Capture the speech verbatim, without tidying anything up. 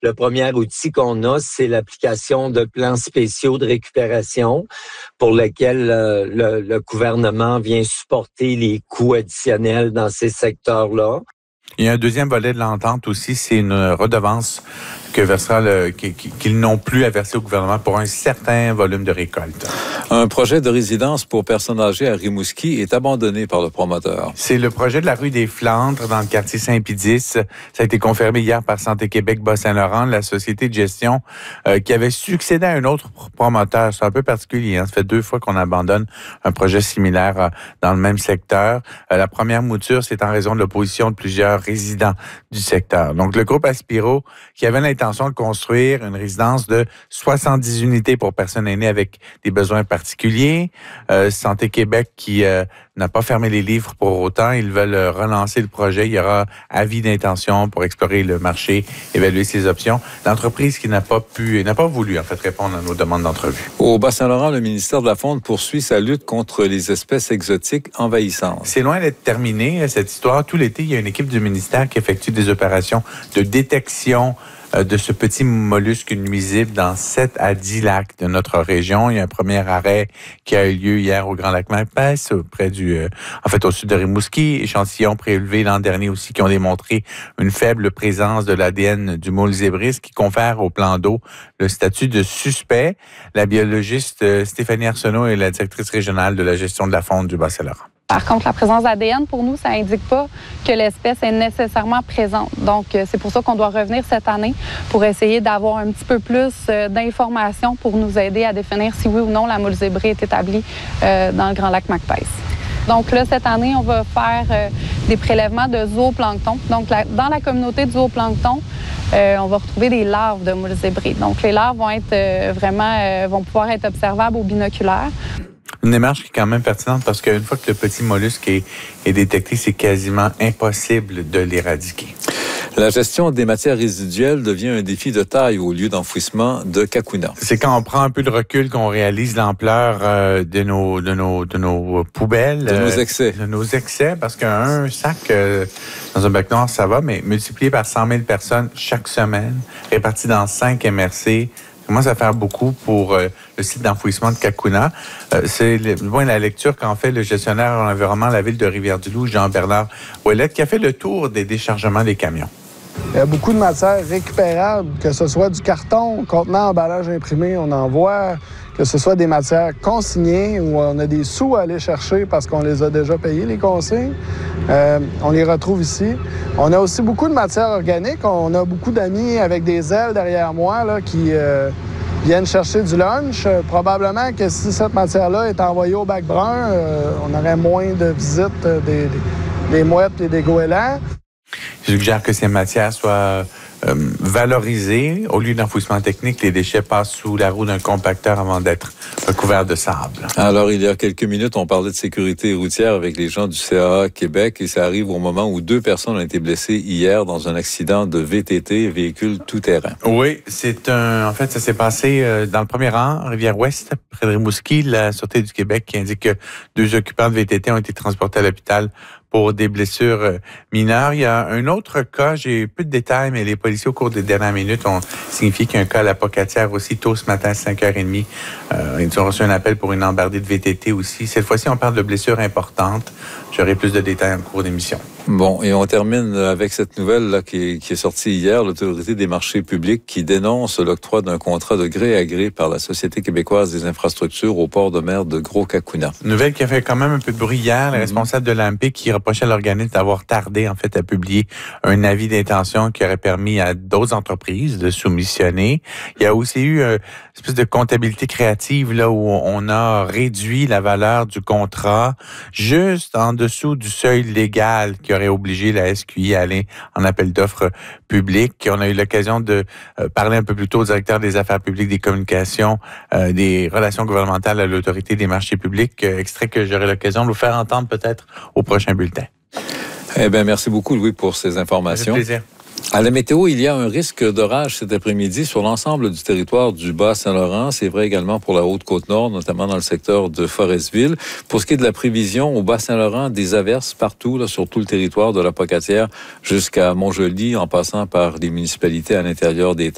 Le premier outil qu'on a, c'est l'application de plans spéciaux de récupération pour lesquels euh, le, le gouvernement vient supporter les coûts additionnels dans ces secteurs-là. Il y a un deuxième volet de l'entente aussi, c'est une redevance que versera le, qu'ils n'ont plus à verser au gouvernement pour un certain volume de récolte. Un projet de résidence pour personnes âgées à Rimouski est abandonné par le promoteur. C'est le projet de la rue des Flandres dans le quartier Saint-Pédis. Ça a été confirmé hier par Santé Québec Bas-Saint-Laurent, la société de gestion euh, qui avait succédé à un autre promoteur. C'est un peu particulier. Hein? Ça fait deux fois qu'on abandonne un projet similaire euh, dans le même secteur. Euh, la première mouture, c'est en raison de l'opposition de plusieurs résidents du secteur. Donc, le groupe Aspiro, qui avait l'intention de construire une résidence de soixante-dix unités pour personnes aînées avec des besoins particuliers. Euh, Santé Québec qui euh, n'a pas fermé les livres pour autant. Ils veulent relancer le projet. Il y aura avis d'intention pour explorer le marché, évaluer ses options. L'entreprise qui n'a pas pu, n'a pas voulu en fait répondre à nos demandes d'entrevue. Au Bas-Saint-Laurent, le ministère de la Faune poursuit sa lutte contre les espèces exotiques envahissantes. C'est loin d'être terminé, cette histoire. Tout l'été, il y a une équipe du ministère qui effectue des opérations de détection de ce petit mollusque nuisible dans sept à dix lacs de notre région. Il y a un premier arrêt qui a eu lieu hier au Grand Lac Macpeth, près du, euh, en fait, au sud de Rimouski. Échantillons prélevés l'an dernier aussi qui ont démontré une faible présence de l'A D N du moule zébris qui confère au plan d'eau le statut de suspect. La biologiste euh, Stéphanie Arsenault est la directrice régionale de la gestion de la faune du Bas-Saint-Laurent. Par contre, la présence d'A D N, pour nous, ça n'indique pas que l'espèce est nécessairement présente. Donc, c'est pour ça qu'on doit revenir cette année pour essayer d'avoir un petit peu plus d'informations pour nous aider à définir si oui ou non la moule zébrée est établie euh, dans le Grand Lac Macpeth. Donc là, cette année, on va faire euh, des prélèvements de zooplancton. Donc, la, dans la communauté du zooplancton, euh, on va retrouver des larves de moule zébrée. Donc, les larves vont être euh, vraiment, euh, vont pouvoir être observables au binoculaire. Une démarche qui est quand même pertinente parce qu'une fois que le petit mollusque est, est détecté, c'est quasiment impossible de l'éradiquer. La gestion des matières résiduelles devient un défi de taille au lieu d'enfouissement de Cacouna. C'est quand on prend un peu de recul qu'on réalise l'ampleur euh, de nos de nos de nos poubelles, de nos excès, euh, de nos excès, parce qu'un sac euh, dans un bac noir ça va, mais multiplié par cent mille personnes chaque semaine, réparties dans cinq M R C. Commence à faire beaucoup pour euh, le site d'enfouissement de Cacouna. Euh, c'est le, bon, la lecture qu'en fait le gestionnaire en environnement de la ville de Rivière-du-Loup, Jean-Bernard Ouellette, qui a fait le tour des déchargements des camions. Il y a beaucoup de matières récupérables, que ce soit du carton contenant emballage imprimé, on en voit, que ce soit des matières consignées où on a des sous à aller chercher parce qu'on les a déjà payés, les consignes. Euh, on les retrouve ici. On a aussi beaucoup de matières organiques. On a beaucoup d'amis avec des ailes derrière moi là, qui euh, viennent chercher du lunch. Euh, probablement que si cette matière-là est envoyée au bac brun, euh, on aurait moins de visites euh, des, des, des mouettes et des goélands. Je suggère que ces matières soient euh, valorisées. Au lieu d'enfouissement technique, les déchets passent sous la roue d'un compacteur avant d'être recouverts de sable. Alors, il y a quelques minutes, on parlait de sécurité routière avec les gens du C A A Québec et ça arrive au moment où deux personnes ont été blessées hier dans un accident de V T T, véhicule tout-terrain. Oui, c'est un. En fait, ça s'est passé euh, dans le premier rang, Rivière-Ouest, près de Rimouski, la Sûreté du Québec qui indique que deux occupants de V T T ont été transportés à l'hôpital pour des blessures mineures. Il y a un autre cas, j'ai peu de détails, mais les policiers, au cours des dernières minutes, ont signifié qu'il y a un cas à la Pocatière aussi, tôt ce matin à cinq heures trente. Euh, ils ont reçu un appel pour une embardée de V T T aussi. Cette fois-ci, on parle de blessures importantes. J'aurai plus de détails en cours d'émission. Bon, et on termine avec cette nouvelle là, qui, est, qui est sortie hier, l'Autorité des marchés publics qui dénonce l'octroi d'un contrat de gré à gré par la Société québécoise des infrastructures au port de mer de Gros-Cacouna. Nouvelle qui a fait quand même un peu de bruit hier. Le mm-hmm. responsable de l'A M P qui reprochait à l'organisme d'avoir tardé en fait à publier un avis d'intention qui aurait permis à d'autres entreprises de soumissionner. Il y a aussi eu une espèce de comptabilité créative là où on a réduit la valeur du contrat juste en dessous du seuil légal qui aurait obligé la S Q I à aller en appel d'offres public. On a eu l'occasion de euh, parler un peu plus tôt au directeur des affaires publiques, des communications, euh, des relations gouvernementales à l'Autorité des marchés publics, euh, extrait que j'aurai l'occasion de vous faire entendre peut-être au prochain bulletin. Eh bien, merci beaucoup, Louis, pour ces informations. Avec plaisir. À la météo, il y a un risque d'orage cet après-midi sur l'ensemble du territoire du Bas-Saint-Laurent. C'est vrai également pour la Haute-Côte-Nord, notamment dans le secteur de Forestville. Pour ce qui est de la prévision, au Bas-Saint-Laurent, des averses partout, là, sur tout le territoire de la Pocatière jusqu'à Montjoly, en passant par les municipalités à l'intérieur des